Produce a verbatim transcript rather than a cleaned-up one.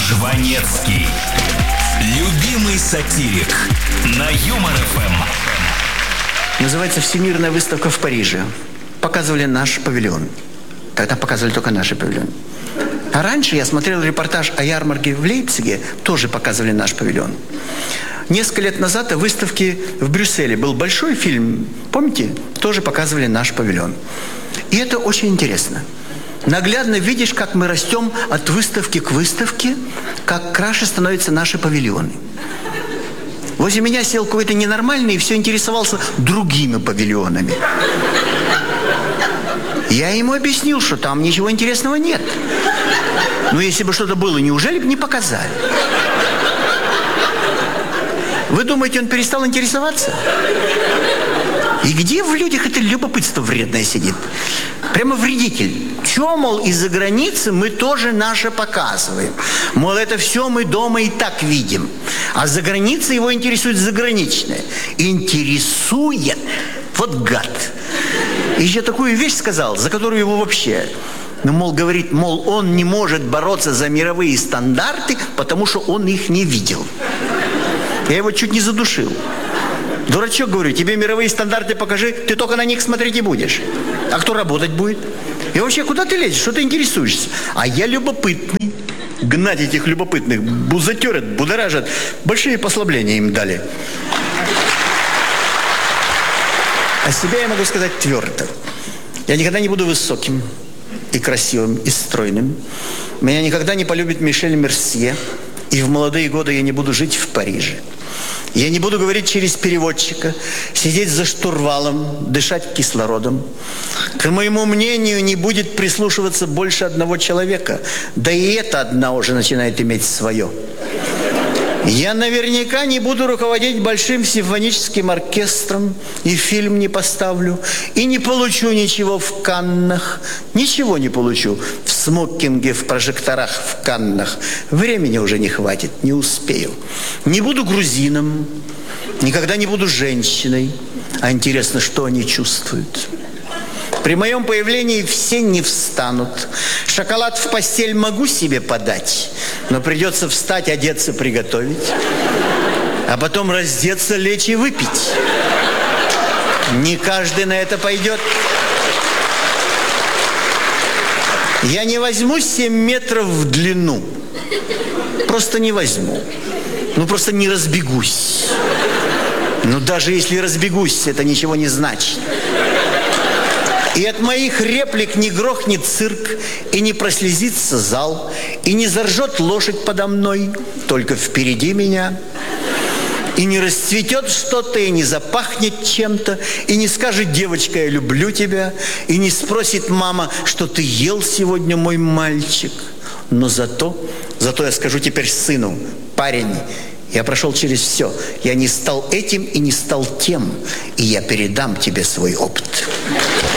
Жванецкий. Любимый сатирик на Юмор эф эм. Называется «Всемирная выставка в Париже». Показывали наш павильон. Тогда показывали только наши павильоны. А раньше я смотрел репортаж о ярмарке в Лейпциге. Тоже показывали наш павильон. Несколько лет назад в выставке в Брюсселе был большой фильм. Помните? Тоже показывали наш павильон. И это очень интересно. Наглядно видишь, как мы растем от выставки к выставке, как краше становятся наши павильоны. Возле меня сел какой-то ненормальный и все интересовался другими павильонами. Я ему объяснил, что там ничего интересного нет. Но если бы что-то было, неужели бы не показали? Вы думаете, он перестал интересоваться? И где в людях это любопытство вредное сидит? Прямо вредитель. Чё, мол, из-за границы мы тоже наше показываем. Мол, это все мы дома и так видим. А за границей его интересует заграничное. Интересует. Вот гад. И еще такую вещь сказал, за которую его вообще... Ну, мол, говорит, мол, он не может бороться за мировые стандарты, потому что он их не видел. Я его чуть не задушил. Дурачок, говорю, тебе мировые стандарты покажи, ты только на них смотреть и будешь. А кто работать будет? И вообще, куда ты лезешь? Что ты интересуешься? А я любопытный. Гнать этих любопытных бузатерят, будоражат. Большие послабления им дали. О себе я могу сказать твердо. Я никогда не буду высоким и красивым, и стройным. Меня никогда не полюбит Мишель Мерсье. И в молодые годы я не буду жить в Париже. Я не буду говорить через переводчика, сидеть за штурвалом, дышать кислородом. К моему мнению, не будет прислушиваться больше одного человека. Да и это одна уже начинает иметь свое. Я наверняка не буду руководить большим симфоническим оркестром, и фильм не поставлю, и не получу ничего в Каннах. Ничего не получу в смокинге, в прожекторах, в Каннах. Времени уже не хватит, не успею. Не буду грузином, никогда не буду женщиной. А интересно, что они чувствуют? При моем появлении все не встанут. Шоколад в постель могу себе подать, но придется встать, одеться, приготовить. А потом раздеться, лечь и выпить. Не каждый на это пойдет. Я не возьму семь метров в длину. Просто не возьму. Ну, просто не разбегусь. Ну, даже если разбегусь, это ничего не значит. И от моих реплик не грохнет цирк, и не прослезится зал, и не заржет лошадь подо мной, только впереди меня. И не расцветет что-то, и не запахнет чем-то, и не скажет: девочка, я люблю тебя, и не спросит мама, что ты ел сегодня, мой мальчик. Но зато, зато я скажу теперь сыну: парень, я прошел через все, я не стал этим и не стал тем, и я передам тебе свой опыт.